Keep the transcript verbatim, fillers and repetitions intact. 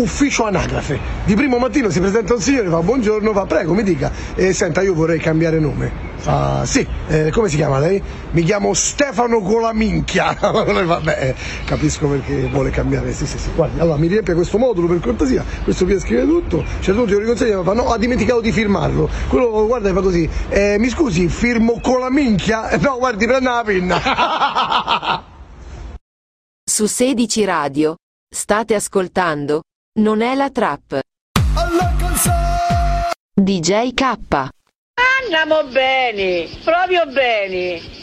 ufficio anagrafe. Di primo mattino si presenta un signore, fa buongiorno, fa prego mi dica, e senta io vorrei cambiare nome. Fa sì, eh, come si chiama lei? Mi chiamo Stefano Colaminchia. Vabbè, capisco perché vuole cambiare, sì sì sì, guardi, allora mi riempie questo modulo per cortesia, questo qui scrive tutto, c'è tutto, io riconsegno, ma fa no, ha dimenticato di firmarlo, quello guarda e fa così, eh, mi scusi, firmo Colaminchia? No, guardi, prenda la penna. Su sedici Radio state ascoltando Non è la trap. D J K. Andiamo bene, proprio bene.